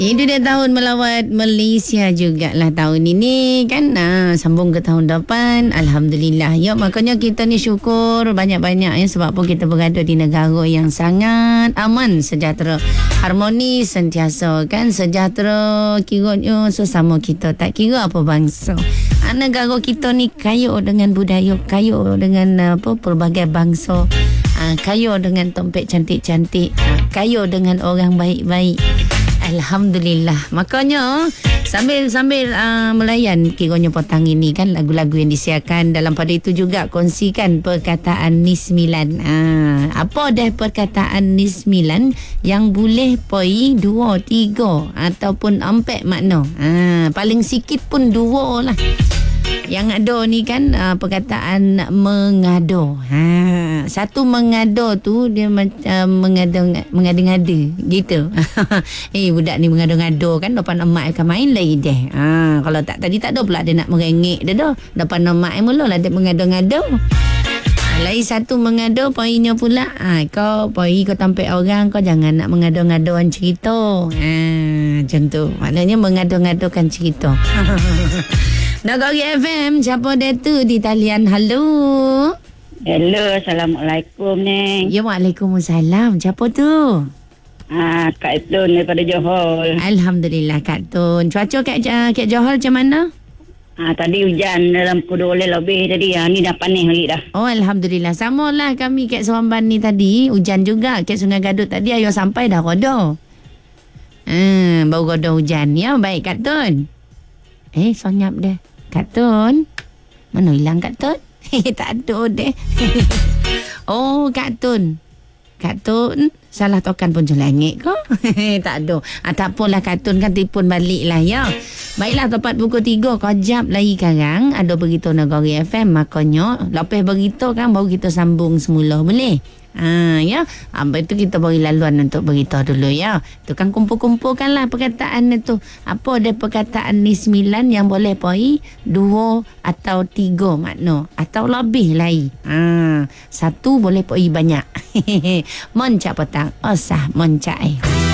Itu dia tahun melawat Malaysia jugalah tahun ini kan. Sambung ke tahun depan. Alhamdulillah. Ya, makanya kita ni syukur banyak-banyak ya, sebab pun kita berada di negara yang sangat aman, sejahtera, harmonis sentiasa kan. Sejahtera kiranya sesama kita, tak kira apa bangsa. Negara kita ni kaya dengan budaya, kaya dengan pelbagai bangsa, kaya dengan tempat cantik-cantik, kaya dengan orang baik-baik. Alhamdulillah. Makanya sambil melayan kiranya petang ini kan lagu-lagu yang disiarkan, dalam pada itu juga kongsikan perkataan Nismilan. Apa dah perkataan Nismilan yang boleh poi 2, 3 ataupun 4 makna. Paling sikit pun 2 lah. Yang ada ni kan perkataan mengado. Satu mengado tu dia macam mengada-ngada gitu. Budak ni mengado-ngado kan depan emak akan main lagi deh. Kalau tak tadi tak ada pula dia nak merengek dia dah. Depan emak mulalah dia mengado-ngado. Lain satu mengado poinnya pula. Kau tampil orang, kau jangan nak mengado-ngadoan cerita. Macam tu. Maknanya mengado-ngadokan cerita. Nagari FM, siapa dia tu di talian? Halo. Hello, Assalamualaikum, Neng. Ya, Waalaikumsalam. Siapa tu? Kak Tun daripada Johor. Alhamdulillah, Kak Tun. Cuaca Kak Johor macam mana? Tadi hujan dalam pukul 12 lebih tadi. Ni dah panas lagi dah. Oh, Alhamdulillah. Sama lah kami Kak Seremban ni tadi. Hujan juga. Kak Sungai Gadut tadi ayo sampai dah roda. Baru roda hujan. Ya, baik Kak Tun. Sonyap deh. Kak Tun. Mana hilang Kak Tun? Tak ada deh. Oh, Kak Tun. Kak Tun salah tokan pun jelangit ke? Tak ada. Tak apalah Kak Tun kan telefon balik lah ya. Baiklah, tepat pukul 3 kejap lagi sekarang ada berita Nagari FM. Makanya lepas berita kan baru kita sambung semula, boleh? Ya. Itu kita beri laluan untuk berita dulu ya. Tu kan kumpul-kumpulkan lah perkataan itu. Apa ada perkataan Nismilan yang boleh poi 2 atau 3 makna atau lebih lagi. Satu boleh poi banyak. Moncak petang. Osah moncak